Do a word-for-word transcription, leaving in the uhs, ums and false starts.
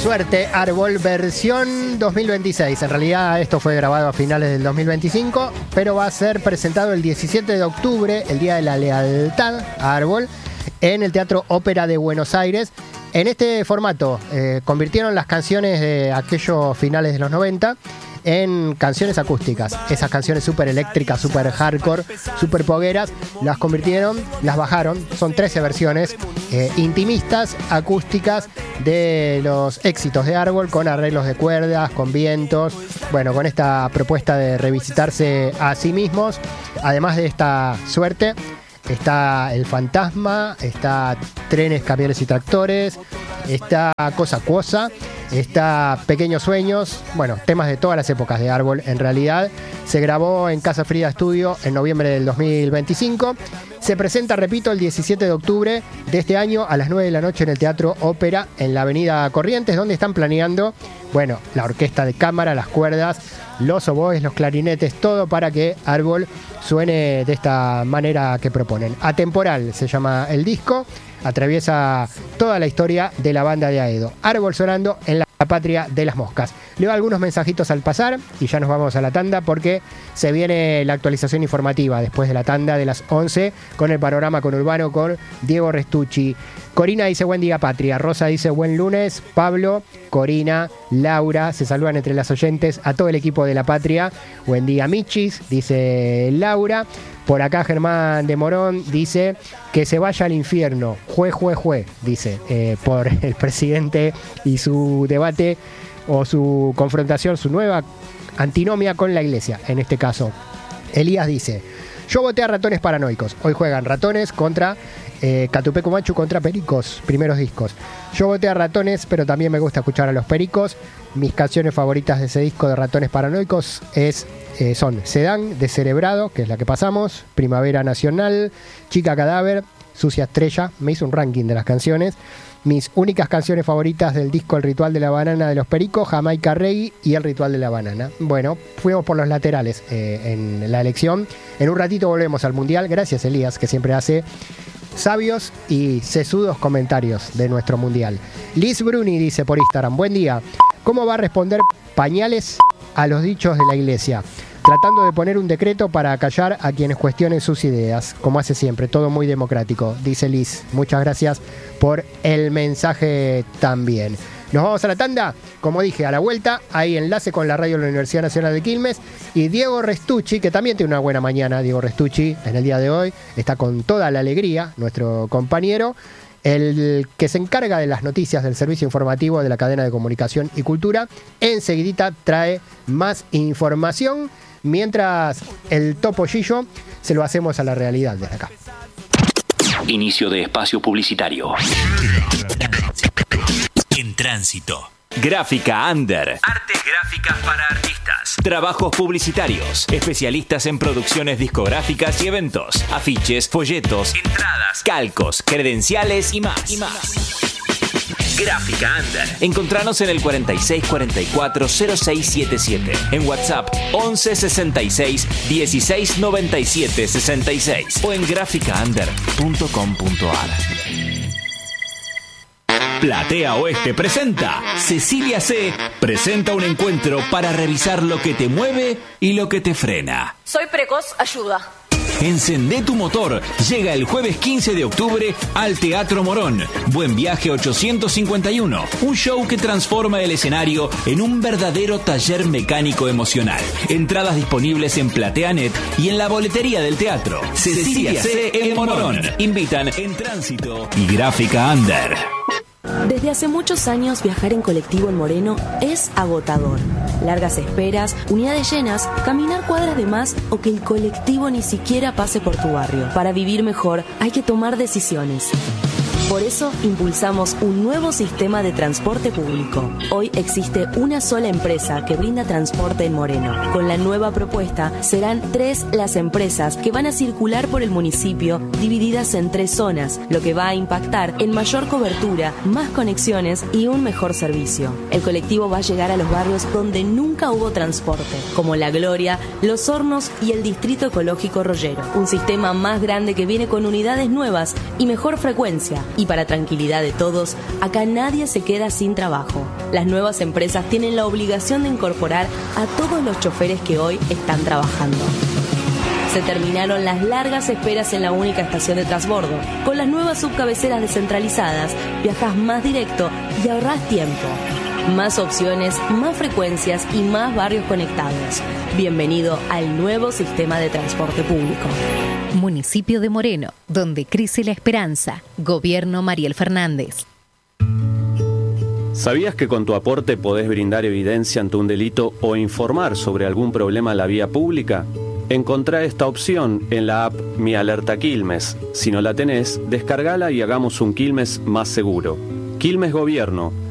Suerte, Árbol, versión dos mil veintiséis. En realidad esto fue grabado a finales del dos mil veinticinco, pero va a ser presentado el diecisiete de octubre, el Día de la Lealtad, Árbol, en el Teatro Ópera de Buenos Aires. En este formato eh, convirtieron las canciones de aquellos finales de los noventa en canciones acústicas. Esas canciones súper eléctricas, súper hardcore, súper pogueras, las convirtieron, las bajaron. Son trece versiones eh, intimistas, acústicas de los éxitos de Árbol, con arreglos de cuerdas, con vientos. Bueno, con esta propuesta de revisitarse a sí mismos. Además de esta suerte, está El Fantasma, está Trenes, Camiones y Tractores, está Cosa Cosa, está Pequeños Sueños. Bueno, temas de todas las épocas de Árbol. En realidad se grabó en Casa Frida Studio en noviembre del dos mil veinticinco. Se presenta, repito, el diecisiete de octubre de este año a las nueve de la noche en el Teatro Ópera en la avenida Corrientes, donde están planeando, bueno, la orquesta de cámara, las cuerdas, los oboes, los clarinetes, todo para que Árbol suene de esta manera que proponen. Atemporal se llama el disco, atraviesa toda la historia de la banda de Aedo. Árbol sonando en la patria de las moscas. Leo algunos mensajitos al pasar y ya nos vamos a la tanda, porque se viene la actualización informativa después de la tanda de las once con el panorama conurbano con Diego Restucci. Corina dice buen día patria, Rosa dice buen lunes, Pablo, Corina, Laura, se saludan entre las oyentes a todo el equipo de La Patria. Buen día Michis, dice Laura. Por acá Germán de Morón dice que se vaya al infierno, jue, jue, jue, dice, eh, por el presidente y su debate o su confrontación, su nueva antinomia con la iglesia, en este caso. Elías dice, yo voté a Ratones Paranoicos, hoy juegan Ratones contra eh, Catupecu Machu contra Pericos, primeros discos. Yo voté a Ratones, pero también me gusta escuchar a los Pericos. Mis canciones favoritas de ese disco de Ratones Paranoicos es... Eh, son Sedán, Descerebrado, que es la que pasamos, Primavera Nacional, Chica Cadáver, Sucia Estrella. Me hizo un ranking de las canciones. Mis únicas canciones favoritas del disco El Ritual de la Banana de los Pericos, Jamaica Reggae y El Ritual de la Banana. Bueno, fuimos por los laterales eh, en la elección. En un ratito volvemos al Mundial. Gracias Elías, que siempre hace sabios y sesudos comentarios de nuestro Mundial. Liz Bruni dice por Instagram, buen día. ¿Cómo va a responder Pañales a los dichos de la iglesia? Tratando de poner un decreto para acallar a quienes cuestionen sus ideas, como hace siempre, todo muy democrático, dice Liz. Muchas gracias por el mensaje también. Nos vamos a la tanda, como dije, a la vuelta, hay enlace con la radio de la Universidad Nacional de Quilmes y Diego Restucci, que también tiene una buena mañana. Diego Restucci en el día de hoy está con toda la alegría, nuestro compañero, el que se encarga de las noticias del servicio informativo de la cadena de comunicación y cultura. Enseguidita trae más información, mientras el topollillo se lo hacemos a la realidad desde acá. Inicio de espacio publicitario. En tránsito. Gráfica Under. Artes gráficas para artistas. Trabajos publicitarios. Especialistas en producciones discográficas y eventos. Afiches, folletos, entradas, calcos, credenciales y más. Y más. Gráfica Under. Encontranos en el cuarenta y seis cuarenta y cuatro cero seis setenta y siete. En WhatsApp once sesenta y seis dieciséis noventa y siete sesenta y seis. O en gráfica under punto com punto a r. Platea Oeste presenta Cecilia C. presenta un encuentro para revisar lo que te mueve y lo que te frena. Soy precoz, ayuda. Encendé tu motor. Llega el jueves quince de octubre al Teatro Morón. Buen Viaje ochocientos cincuenta y uno. Un show que transforma el escenario en un verdadero taller mecánico emocional. Entradas disponibles en PlateaNet y en la boletería del teatro. Cecilia C. en Morón. Invitan En Tránsito y Gráfica Under. Desde hace muchos años viajar en colectivo en Moreno es agotador. Largas esperas, unidades llenas, caminar cuadras de más o que el colectivo ni siquiera pase por tu barrio. Para vivir mejor hay que tomar decisiones. Por eso impulsamos un nuevo sistema de transporte público. Hoy existe una sola empresa que brinda transporte en Moreno. Con la nueva propuesta serán tres las empresas que van a circular por el municipio, divididas en tres zonas, lo que va a impactar en mayor cobertura, más conexiones y un mejor servicio. El colectivo va a llegar a los barrios donde nunca hubo transporte, como La Gloria, Los Hornos y el Distrito Ecológico Rollero. Un sistema más grande que viene con unidades nuevas y mejor frecuencia. Y para tranquilidad de todos, acá nadie se queda sin trabajo. Las nuevas empresas tienen la obligación de incorporar a todos los choferes que hoy están trabajando. Se terminaron las largas esperas en la única estación de transbordo. Con las nuevas subcabeceras descentralizadas, viajas más directo y ahorrás tiempo. Más opciones, más frecuencias y más barrios conectados. Bienvenido al nuevo sistema de transporte público. Municipio de Moreno, donde crece la esperanza. Gobierno Mariel Fernández. ¿Sabías que con tu aporte podés brindar evidencia ante un delito o informar sobre algún problema en la vía pública? Encontrá esta opción en la app Mi Alerta Quilmes. Si no la tenés, descargala y hagamos un Quilmes más seguro. Quilmes Gobierno.